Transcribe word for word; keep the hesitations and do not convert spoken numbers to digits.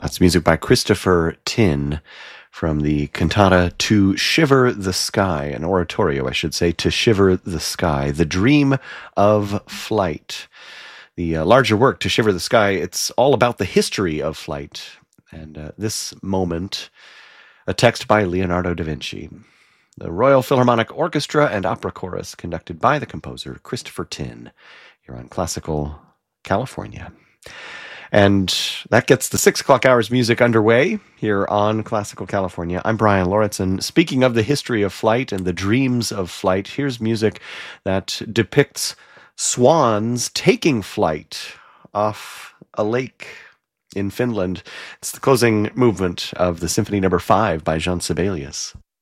That's music by Christopher Tin from the cantata To Shiver the Sky, an oratorio, I should say, To Shiver the Sky, the Dream of Flight. The uh, larger work, To Shiver the Sky, it's all about the history of flight. And uh, this moment, a text by Leonardo da Vinci. The Royal Philharmonic Orchestra and Opera Chorus, conducted by the composer Christopher Tin, here on Classical California. And that gets the six o'clock hours music underway here on Classical California. I'm Brian Lauritsen. Speaking of the history of flight and the dreams of flight, here's music that depicts swans taking flight off a lake in Finland. It's the closing movement of the Symphony Number Five by Jean Sibelius.